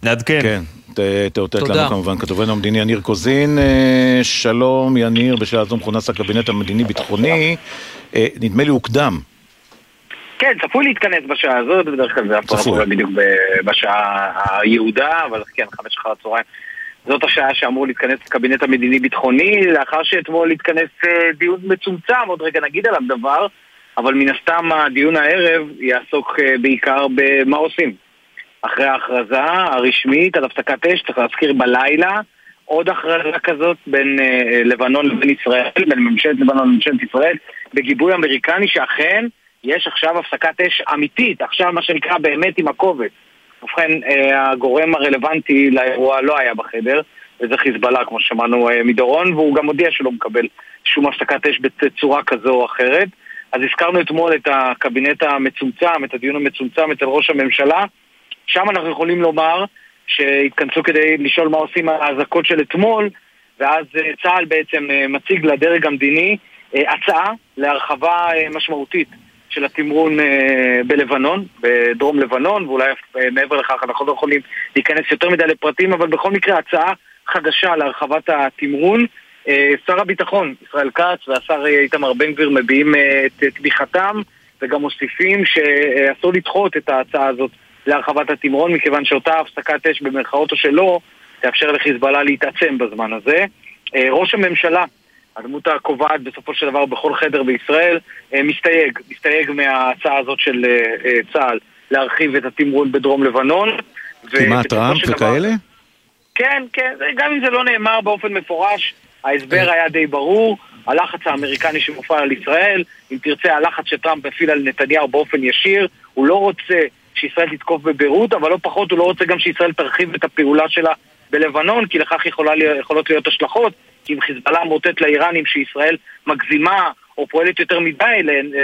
נעדכן. כן, תאותת לנו כמובן כתובנו המדיני יניר קוזין. שלום יניר, בשעה זו מכונס הקבינט המדיני-ביטחוני, נדמה לי הוקדם. כן, צפוי להתכנס בשעה הזאת, בדרך כלל זה קורה בדיוק בשעה היהודה, אבל כן, 5 אחר הצהריים. זאת השעה שאמור להתכנס הקבינט המדיני-ביטחוני, לאחר שאתמול להתכנס דיון מצומצם, עוד רגע נגיד עליו דבר, אבל מן הסתם הדיון הערב יעסוק בעיקר במה עושים. אחרי ההכרזה הרשמית על הפסקת אש, צריך להזכיר בלילה, עוד הכרזה כזאת בין לבנון לבין ישראל, בין ממשלת לבנון לממשלת ישראל, בגיבוי אמריקני שאכן יש עכשיו הפסקת אש אמיתית, עכשיו מה שנקרא באמת עם הכובד. ובכן, הגורם הרלוונטי לאירוע לא היה בחדר, וזה חיזבאללה, כמו ששמענו מדורון, והוא גם הודיע שלא מקבל שום הפסקת אש בצורה כזו או אחרת. אז הזכרנו אתמול את הקבינט המצומצם, את הדיון המצומצם אצל ראש הממשלה. שם אנחנו יכולים לומר שהתכנסו כדי לשאול מה עושים ההזקות של אתמול, ואז צה"ל בעצם מציג לדרג המדיני הצעה להרחבה משמעותית של התמרון בלבנון, בדרום לבנון, ואולי מעבר לכך אנחנו לא יכולים להיכנס יותר מדי לפרטים, אבל בכל מקרה הצעה חדשה להרחבת התמרון. שר הביטחון ישראל כץ והשר איתמר בן גביר מביעים את תמיכתם, וגם מוסיפים שאסור לדחות את ההצעה הזאת להרחבת התמרון, מכיוון שאותה הפסקת אש במרכאות או שלא תאפשר לחיזבאללה להתעצם בזמן הזה. ראש הממשלה, הדמות הקובעת בסופו של דבר בכל חדר בישראל, מסתייג מההצעה הזאת של צה"ל להרחיב את התמרון בדרום לבנון. כמעט טראמפ וכאלה? כן, כן, גם אם זה לא נאמר באופן מפורש, ההסבר היה די ברור, הלחץ האמריקני שמופעל על ישראל, אם תרצה הלחץ שטראמפ הפעיל על נתניהו באופן ישיר, הוא לא רוצה שישראל תתקוף בביירות, אבל לא פחות הוא לא רוצה גם שישראל תרחיב את הפעולה שלה בלבנון, כי לכך יכולות להיות השלכות, כי אם חיזבאללה מוטט לאיראנים שישראל מגזימה או פועלת יותר מדי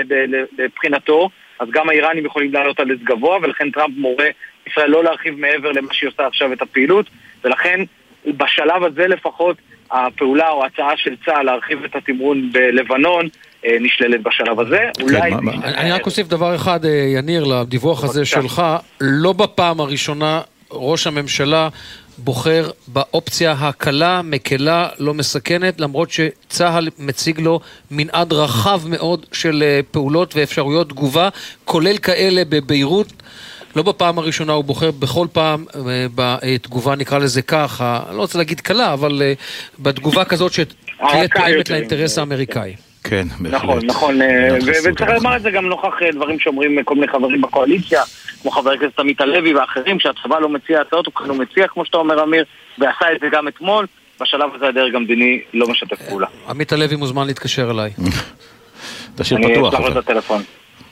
לבחינתו, אז גם האיראנים יכולים לעלות על עץ גבוה, ולכן טראמפ מורה ישראל לא להרחיב מעבר למה שהיא עושה עכשיו את הפעילות, ולכן בשלב הזה לפחות הפעולה או ההצעה של צה"ל להרחיב את התמרון בלבנון נשללת בשלב הזה. אני רק אוסיף דבר אחד, יניר, לדיווח הזה שלך, לא בפעם הראשונה ראש הממשלה בוחר באופציה הקלה, מקלה, לא מסכנת, למרות שצה"ל מציג לו מנעד רחב מאוד של פעולות ואפשרויות תגובה, כולל כאלה בביירות. לא בפעם הראשונה, הוא בוחר בכל פעם בתגובה, נקרא לזה כך, אני לא רוצה להגיד קלה, אבל בתגובה כזאת שתהיה תואמת לאינטרס האמריקאי. כן, בהחלט. נכון, וצריך לומר את זה גם נוכח דברים שאומרים כל מיני חברים בקואליציה, כמו חבר הכנסת עמית הלוי ואחרים, שהצבא לא מציע הצעות, הוא מציע, כמו שאתה אומר אמיר, ועשה את זה גם אתמול, בשלב הזה הדרג המדיני לא משתף פעולה. עמית הלוי מוזמן להתקשר אליי. תשאיר פתוח. אני אשלח לו את הטלפון.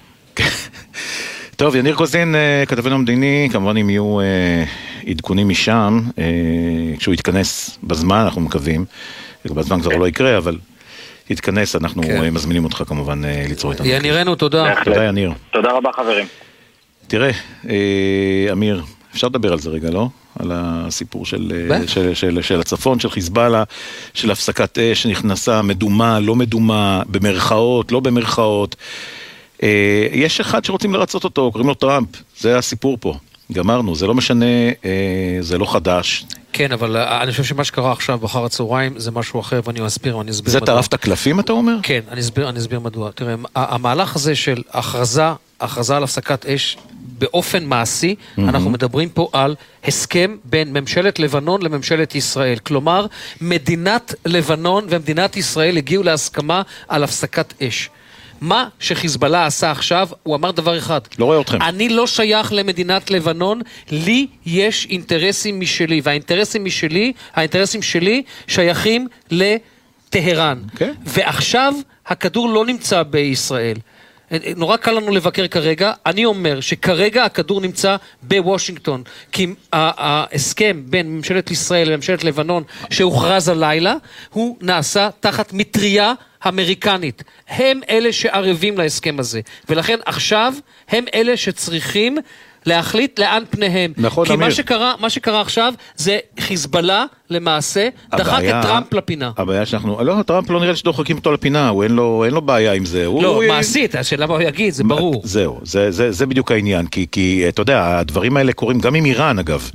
טוב, יניר קוזין, כתבנו המדיני, כמובן אם יהיו עדכונים משם, כשהוא יתכנס בזמן, אנחנו מקווים, בזמן כבר לא יקרה, אבל יתכנס, אנחנו מזמינים אותך כמובן ליצור איתנו. ינירנו, תודה. תודה יניר. תודה רבה חברים. תראה, אמיר, אפשר לדבר על זה רגע, לא? על הסיפור של הצפון, של חיזבאללה, של הפסקת אש שנכנסה, מדומה, לא מדומה, במרכאות, לא במרכאות. יש אחד שרוצים לרצות אותו, קוראים לו טראמפ, זה הסיפור פה, גמרנו, זה לא משנה, זה לא חדש. כן, אבל אני חושב שמה שקרה עכשיו בחר הצהריים זה משהו אחר, ואני אסביר מדוע. זה טרף את הקלפים, אתה אומר? כן, אני אסביר מדוע. תראה, המהלך הזה של הכרזה על הפסקת אש באופן מעשי, אנחנו מדברים פה על הסכם בין ממשלת לבנון לממשלת ישראל. כלומר, מדינת לבנון ומדינת ישראל הגיעו להסכמה על הפסקת אש. מה שחיזבאללה עשה עכשיו, הוא אמר דבר אחד. לא רואה אתכם. אני לא שייך למדינת לבנון, לי יש אינטרסים משלי, והאינטרסים שלי שייכים לטהרן. ועכשיו הכדור לא נמצא בישראל. נורא קל לנו לבקר כרגע, אני אומר שכרגע הכדור נמצא בוושינגטון, כי ההסכם בין ממשלת ישראל לממשלת לבנון שהוכרז הלילה, הוא נעשה תחת מטריה אמריקנית. הם אלה שערבים להסכם הזה, ולכן עכשיו הם אלה שצריכים להחליט לאן פניהם. נכון, כי מה שקרה עכשיו זה חיזבאללה למעשה דחק את טראמפ לפינה. הבעיה שאנחנו, לא, טראמפ לא נראה לי שדוחקים אותו לפינה, אין לו בעיה עם זה. לא, מעשית, השאלה מה הוא יגיד, זה ברור. זהו, זה בדיוק העניין, כי אתה יודע, הדברים האלה קורים גם עם איראן אגב.